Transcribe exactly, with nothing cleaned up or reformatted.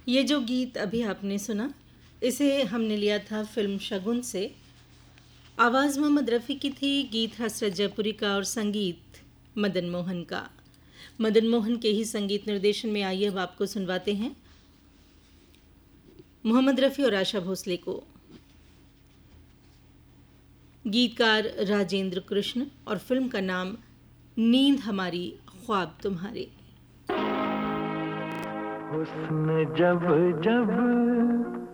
ये जो गीत अभी आपने सुना, इसे हमने लिया था फ़िल्म शगुन से। आवाज़ मोहम्मद रफ़ी की थी, गीत हसरत जयपुरी का और संगीत मदन मोहन का। मदन मोहन के ही संगीत निर्देशन में आइए अब आपको सुनवाते हैं मोहम्मद रफ़ी और आशा भोसले को। गीतकार राजेंद्र कृष्ण और फिल्म का नाम नींद हमारी ख्वाब तुम्हारे। हुस्न जब जब